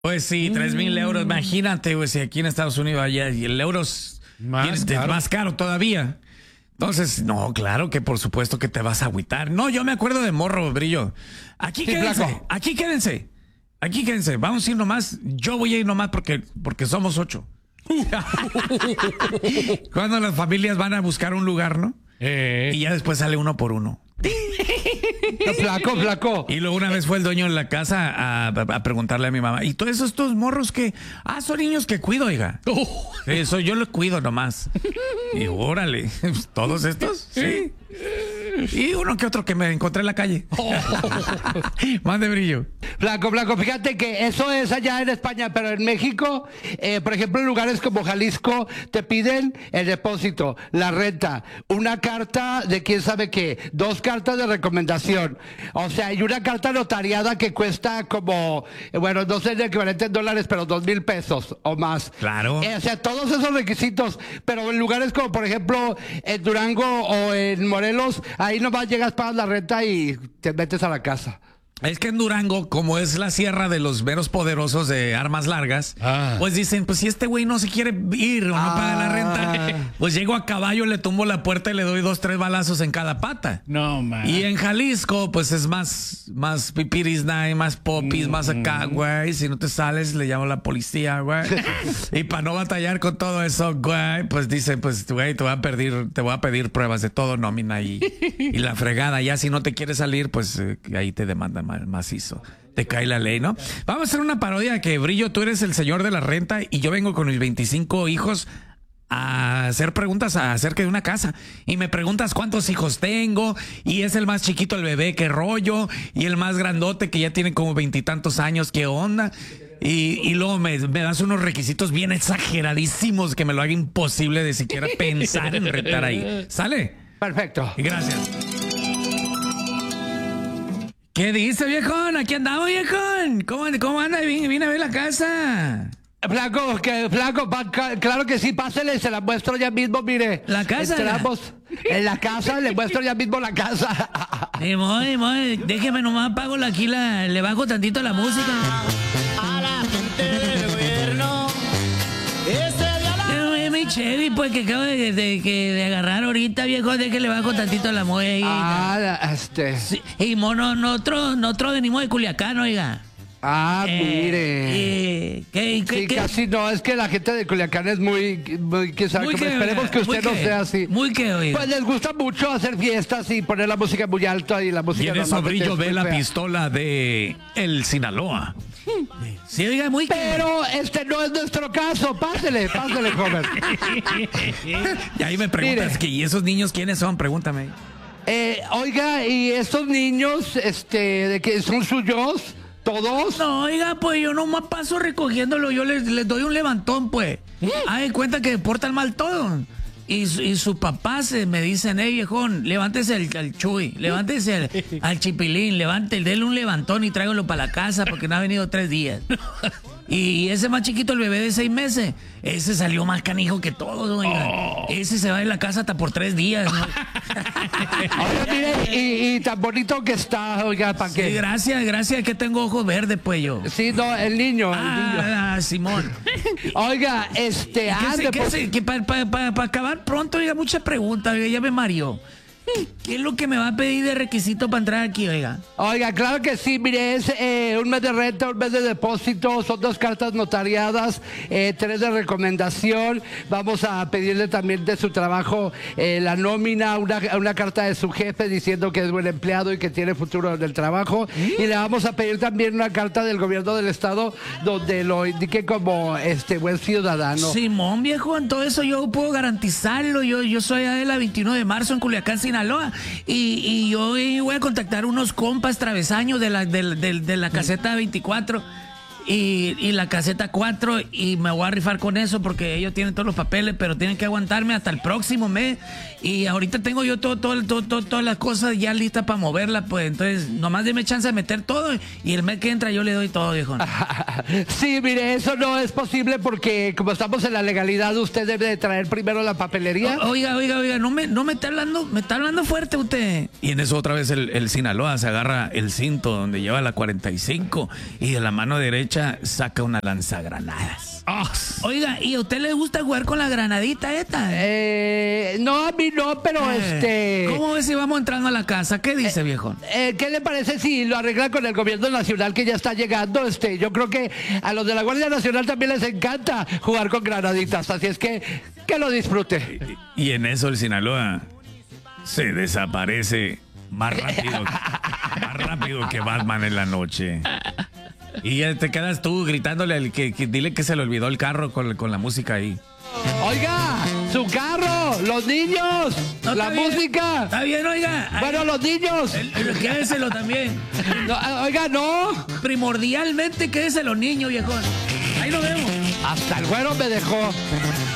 Pues sí, 3,000 euros. Imagínate, güey, si aquí en Estados Unidos allá, y el euro es más caro todavía. Entonces, no, claro que por supuesto que te vas a agüitar. No, yo me acuerdo de morro, Brillo. Aquí Sí, quédense, flaco. aquí quédense. Aquí quédense. Vamos a ir nomás. Yo voy a ir nomás porque somos 8. Cuando las familias van a buscar un lugar, ¿no? Y ya después sale uno por uno. Flaco. Y luego una vez fue el dueño de la casa a preguntarle a mi mamá, ¿y todos estos morros que? Son niños que cuido, oiga. Eso yo los cuido nomás. Y órale, ¿todos estos? Sí. Y uno que otro que me encontré en la calle. Más de Brillo. Flaco, fíjate que eso es allá en España, pero en México, por ejemplo, en lugares como Jalisco, te piden el depósito, la renta, una carta de quién sabe qué, 2 cartas de recomendación. O sea, y una carta notariada que cuesta como, bueno, no sé el equivalente en dólares, pero 2,000 pesos o más. Claro. O sea, todos esos requisitos, pero en lugares como, por ejemplo, en Durango o en Morelos, ahí nomás llegas, pagas la renta y te metes a la casa. Es que en Durango, como es la sierra de los menos poderosos de armas largas, pues dicen, pues si este güey no se quiere ir o no paga la renta, pues llego a caballo, le tumbo la puerta y le doy 2, 3 balazos en cada pata. No, man. Y en Jalisco, pues es más pipiris night, más popis, más acá, güey. Si no te sales, le llamo a la policía, güey. Y para no batallar con todo eso, güey, pues dice, pues, güey, te voy a pedir pruebas de todo, nómina y la fregada. Ya si no te quieres salir, pues ahí te demandan macizo. Te cae la ley, ¿no? Vamos a hacer una parodia que, Brillo, tú eres el señor de la renta y yo vengo con mis 25 hijos a hacer preguntas acerca de una casa. Y me preguntas cuántos hijos tengo, y es el más chiquito el bebé, qué rollo, y el más grandote que ya tiene como 20 y tantos años, qué onda. Y luego me das unos requisitos bien exageradísimos que me lo haga imposible de siquiera pensar en rentar ahí. ¿Sale? Perfecto. Gracias. ¿Qué dice, viejón? Aquí andamos, viejón. ¿Cómo anda? Vine a ver la casa. Flaco, claro que sí, pásele, se la muestro ya mismo, mire. ¿La casa? Entramos en la casa, le muestro ya mismo la casa. Déjeme nomás, apago le bajo tantito la música. A la gente del gobierno, ese día la... Mi Chevy, pues, que acabo de agarrar ahorita, viejo, déjale bajo tantito la música. Sí, y nosotros venimos de Culiacán, oiga. Mire. ¿Qué? Casi no, es que la gente de Culiacán es muy esperemos que usted no sea así. Muy que, oiga. Pues les gusta mucho hacer fiestas y poner la música muy alta y la música. Y en eso, Brillo, ve la pistola de el Sinaloa. Sí, oiga, muy que... Pero este no es nuestro caso. Pásele, joven. Y ahí me preguntas, ¿y esos niños quiénes son? Pregúntame. Oiga, ¿y estos niños, de que son suyos? ¿Todos? No, oiga, pues yo nomás paso recogiéndolo, yo les doy un levantón, pues. Hagan cuenta que portan mal todo. Y su papá me dicen, viejón, levántese al Chuy, levántese al Chipilín, denle un levantón y tráigalo para la casa porque no ha venido 3 días. Y ese más chiquito, el bebé de 6 meses, ese salió más canijo que todos, oiga. Ese se va de la casa hasta por 3 días, ¿no? Oiga, mire, y tan bonito que está, oiga, ¿para qué? Sí, gracias, que tengo ojos verdes, pues yo. Sí, no, el niño. Simón. Oiga, Para acabar pronto, oiga, muchas preguntas, oiga, ya me mareó. ¿Qué es lo que me va a pedir de requisito para entrar aquí, oiga? Oiga, claro que sí, mire, es un mes de renta, un mes de depósito, son 2 cartas notariadas, 3 de recomendación. Vamos a pedirle también de su trabajo la nómina, una carta de su jefe diciendo que es buen empleado y que tiene futuro en el trabajo. Y le vamos a pedir también una carta del gobierno del estado donde lo indique como buen ciudadano. Simón, viejo, en todo eso yo puedo garantizarlo. Yo soy de la 21 de marzo en Culiacán, Sinaloa. Y yo voy a contactar unos compas travesaños de la caseta 24 y la caseta 4 y me voy a rifar con eso porque ellos tienen todos los papeles, pero tienen que aguantarme hasta el próximo mes. Y ahorita tengo yo todas las cosas ya listas para moverlas, pues entonces nomás deme chance de meter todo y el mes que entra yo le doy todo, viejo. Sí, mire, eso no es posible porque como estamos en la legalidad, usted debe de traer primero la papelería. Oiga, no me está hablando fuerte usted. Y en eso otra vez el Sinaloa se agarra el cinto donde lleva la 45 y de la mano derecha derecha saca una lanzagranadas. Oh. Oiga, ¿y a usted le gusta jugar con la granadita esta? No, a mí no, pero ¿Cómo ves si vamos entrando a la casa? ¿Qué dice, viejón? ¿Qué le parece si lo arregla con el gobierno nacional que ya está llegando? Yo creo que a los de la Guardia Nacional también les encanta jugar con granaditas, así es que lo disfrute. Y en eso el Sinaloa se desaparece más rápido que Batman en la noche. Y ya te quedas tú gritándole al que dile que se le olvidó el carro con la música ahí. Oiga, su carro, los niños, No, la música. Está bien, oiga. Bueno, los niños. Quédeselo también. No, oiga, no. Primordialmente quédeselo, niño, viejón. Ahí nos vemos. Hasta el güero me dejó.